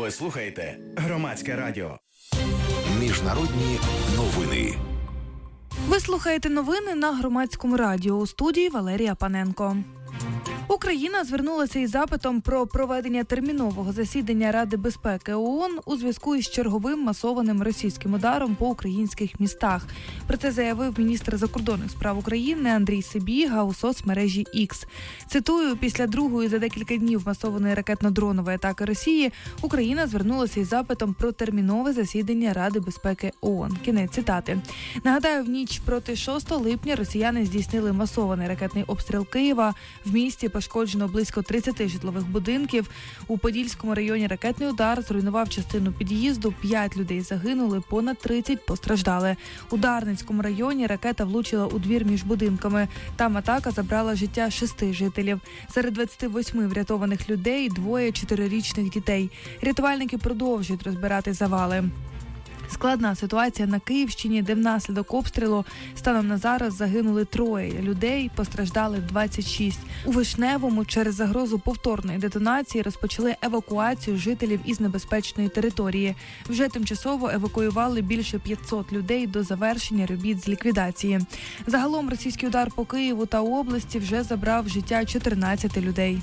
Ви слухаєте Громадське радіо. Міжнародні новини. Ви слухаєте новини на Громадському радіо. У студії Валерія Паненко. Україна звернулася із запитом про проведення термінового засідання Ради безпеки ООН у зв'язку із черговим масованим російським ударом по українських містах. Про це заявив міністр закордонних справ України Андрій Сибіга у соцмережі X. Цитую, після другої за декілька днів масованої ракетно-дронової атаки Росії Україна звернулася із запитом про термінове засідання Ради безпеки ООН. Кінець цитати. Нагадаю, в ніч проти 6 липня росіяни здійснили масований ракетний обстріл Києва. В місті пошкоджено близько 30 житлових будинків. У Подільському районі ракетний удар зруйнував частину під'їзду, 5 людей загинули, понад 30 постраждали. У Дарницькому районі ракета влучила у двір між будинками. Там атака забрала життя 6 жителів. Серед 28 врятованих людей – 2 4-річних дітей. Рятувальники продовжують розбирати завали. Складна ситуація на Київщині, де внаслідок обстрілу станом на зараз загинули 3 людей, постраждали 26. У Вишневому через загрозу повторної детонації розпочали евакуацію жителів із небезпечної території. Вже тимчасово евакуювали більше 500 людей до завершення робіт з ліквідації. Загалом російський удар по Києву та області вже забрав життя 14 людей.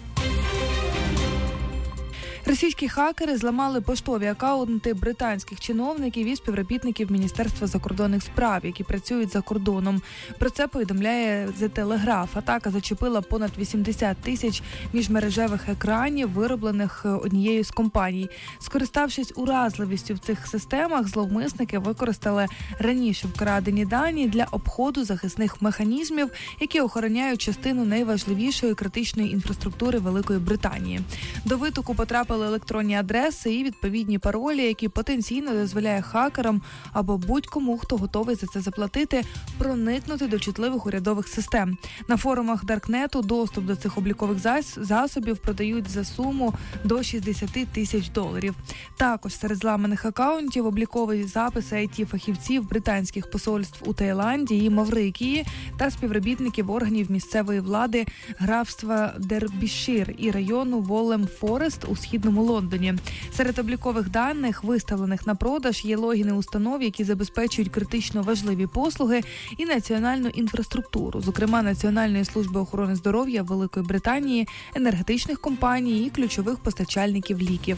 Російські хакери зламали поштові акаунти британських чиновників і співробітників Міністерства закордонних справ, які працюють за кордоном. Про це повідомляє The Telegraph. Атака зачепила понад 80 тисяч міжмережевих екранів, вироблених однією з компаній. Скориставшись уразливістю в цих системах, зловмисники використали раніше вкрадені дані для обходу захисних механізмів, які охороняють частину найважливішої критичної інфраструктури Великої Британії. До витоку потрапили електронні адреси і відповідні паролі, які потенційно дозволяє хакерам або будь-кому, хто готовий за це заплатити, проникнути до чутливих урядових систем. На форумах Даркнету доступ до цих облікових засобів продають за суму до $60 тисяч. Також серед зламаних акаунтів облікові записи IT-фахівців британських посольств у Таїланді і Маврикії та співробітників органів місцевої влади графства Дербішир і району Волем-Форест у східному Лондоні. Серед облікових даних, виставлених на продаж, є логіни установ, які забезпечують критично важливі послуги і національну інфраструктуру, зокрема Національної служби охорони здоров'я Великої Британії, енергетичних компаній і ключових постачальників ліків.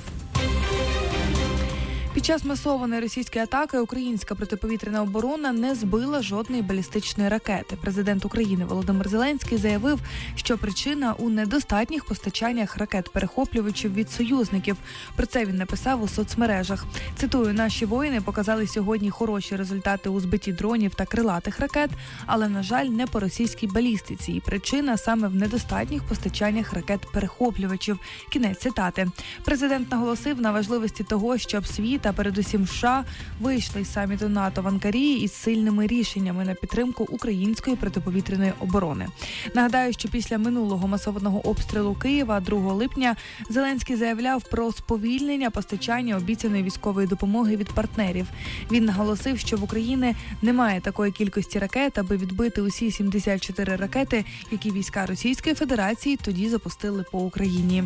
Під час масованої російської атаки українська протиповітряна оборона не збила жодної балістичної ракети. Президент України Володимир Зеленський заявив, що причина у недостатніх постачаннях ракет-перехоплювачів від союзників. Про це він написав у соцмережах. Цитую, наші воїни показали сьогодні хороші результати у збитті дронів та крилатих ракет, але, на жаль, не по російській балістиці. І причина саме в недостатніх постачаннях ракет-перехоплювачів. Кінець цитати. Президент наголосив на важливості того, щоб світ та передусім США вийшли із саміту НАТО в Анкарі із сильними рішеннями на підтримку української протиповітряної оборони. Нагадаю, що після минулого масованого обстрілу Києва 2 липня Зеленський заявляв про сповільнення постачання обіцяної військової допомоги від партнерів. Він наголосив, що в Україні немає такої кількості ракет, аби відбити усі 74 ракети, які війська Російської Федерації тоді запустили по Україні.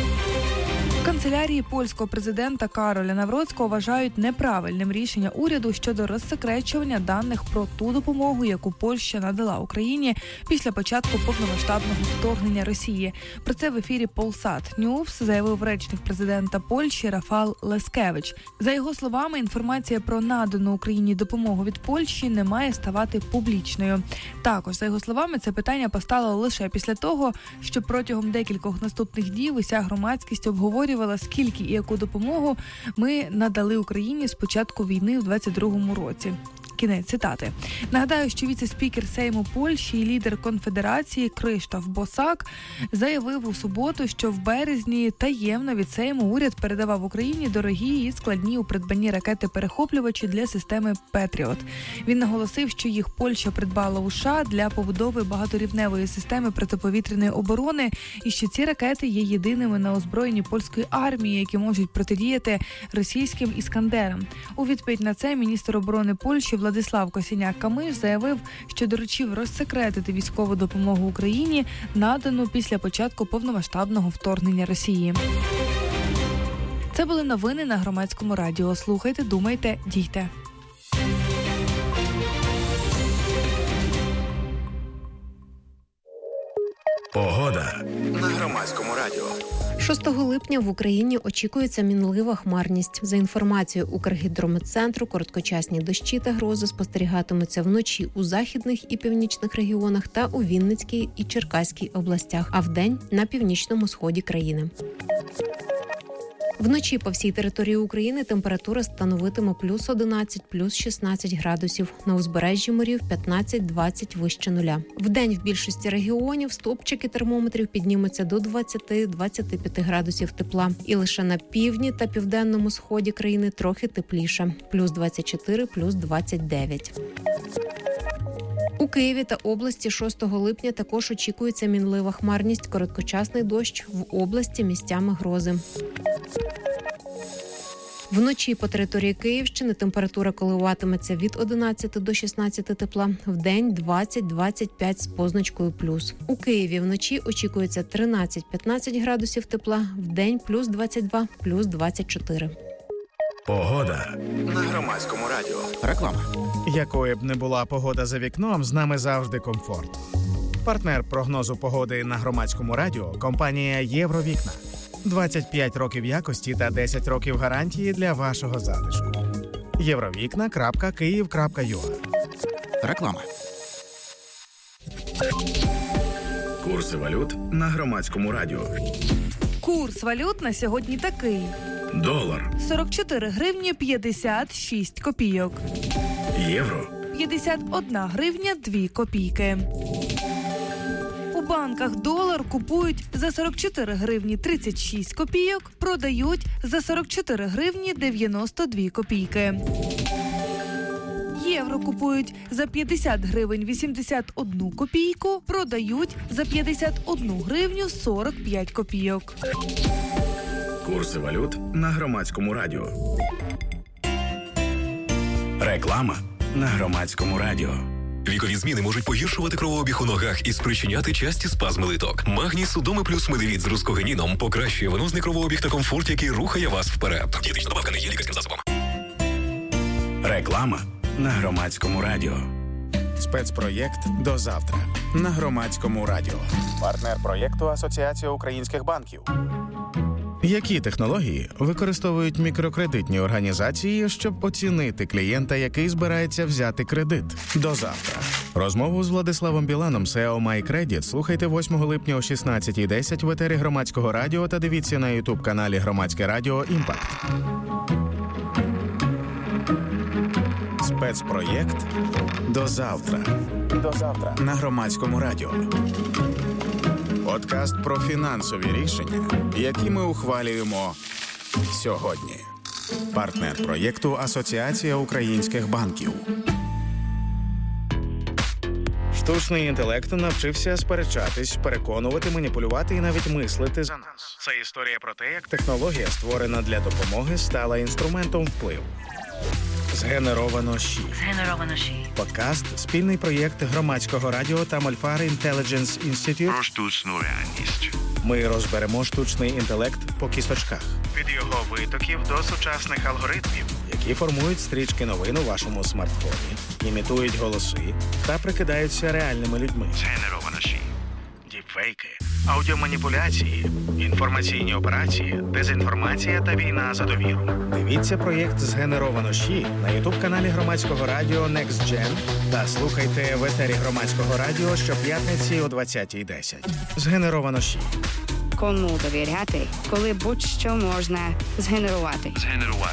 В канцелярії польського президента Кароля Навроцького вважають неправильним рішення уряду щодо розсекречування даних про ту допомогу, яку Польща надала Україні після початку повномасштабного вторгнення Росії. Про це в ефірі Polsat News заявив речник президента Польщі Рафал Лескевич. За його словами, інформація про надану Україні допомогу від Польщі не має ставати публічною. Також, за його словами, це питання постало лише після того, що протягом декількох наступних днів уся громадськість обговорювала, скільки і яку допомогу ми надали Україні з початку війни у 2022 році. Кінець цитати. Нагадаю, що віце-спікер Сейму Польщі і лідер конфедерації Криштоф Босак заявив у суботу, що в березні таємно від Сейму уряд передавав Україні дорогі і складні у придбанні ракети-перехоплювачі для системи Петріот. Він наголосив, що їх Польща придбала у США для побудови багаторівневої системи протиповітряної оборони і що ці ракети є єдиними на озброєнні польської армії, які можуть протидіяти російським «Іскандерам». У відповідь на це міністр оборони Польщі Владислав Косіняк-Камиш заявив, що доручив розсекретити військову допомогу Україні, надану після початку повномасштабного вторгнення Росії. Це були новини на Громадському радіо. Слухайте, думайте, дійте. Погода На Громадському радіо. 6 липня в Україні очікується мінлива хмарність. За інформацією Укргідрометцентру, короткочасні дощі та грози спостерігатимуться вночі у західних і північних регіонах та у Вінницькій і Черкаській областях, а вдень – на північному сході країни. Вночі по всій території України температура становитиме плюс 11, плюс 16 градусів. На узбережжі морів 15-20 вище нуля. Вдень в більшості регіонів стовпчики термометрів піднімуться до 20-25 градусів тепла. І лише на півдні та південному сході країни трохи тепліше. Плюс 24, плюс 29. У Києві та області 6 липня також очікується мінлива хмарність, короткочасний дощ, в області місцями грози. Вночі по території Київщини температура коливатиметься від 11 до 16 тепла, вдень 20-25 з позначкою плюс. У Києві вночі очікується 13-15 градусів тепла, вдень плюс 22, плюс 24. Погода На Громадському радіо. Реклама. Якою б не була погода за вікном, з нами завжди комфорт. Партнер прогнозу погоди на Громадському радіо – компанія «Євровікна». 25 років якості та 10 років гарантії для вашого затишку. Євровікна.Київ.ua. Реклама. Курси валют на Громадському радіо. Курс валют на сьогодні такий. Долар, 44 гривні 56 копійок. євро, 51 гривня 2 копійки. У банках долар купують за 44 гривні 36 копійок, продають за 44 гривні 92 копійки. Євро купують за 50 гривень 81 копійку, продають за 51 гривню 45 копійок. курси валют на Громадському радіо. Реклама на Громадському радіо. Вікові зміни можуть погіршувати кровообіг у ногах і спричиняти часті спазми литок. Магній Судоми плюс медивіт з рускогеніном покращує венозний кровообіг та комфорт, який рухає вас вперед. Дієтична добавка не є лікарським засобом. Реклама на Громадському радіо. Спецпроєкт «До завтра» на Громадському радіо. Партнер проєкту Асоціація українських банків. Які технології використовують мікрокредитні організації, щоб оцінити клієнта, який збирається взяти кредит? До завтра. Розмову з Владиславом Біланом, SEO MyCredit, слухайте 8 липня о 16:10 в етері Громадського радіо та дивіться на YouTube-каналі Громадське радіо «Імпакт». Спецпроєкт «До завтра». До завтра на Громадському радіо. Подкаст про фінансові рішення, які ми ухвалюємо сьогодні. Партнер проєкту Асоціація українських банків. Штучний інтелект навчився сперечатись, переконувати, маніпулювати і навіть мислити за нас. Це історія про те, як технологія, створена для допомоги, стала інструментом впливу. Згенеровано ЩІ. Подкаст – спільний проєкт Громадського радіо та Мольфар Intelligence Institute. Про штучну реальність. Ми розберемо штучний інтелект по кісточках. Від його витоків до сучасних алгоритмів, які формують стрічки новин у вашому смартфоні, імітують голоси та прикидаються реальними людьми. Згенеровано ЩІ. Діпфейки, аудіоманіпуляції, інформаційні операції, дезінформація та війна за довіру. Дивіться проєкт «Згенеровано ЩІ» на ютуб-каналі Громадського радіо Next Gen та слухайте в етері Громадського радіо щоп'ятниці о 20:10. «Згенеровано ЩІ». Кому довіряти, коли будь-що можна згенерувати?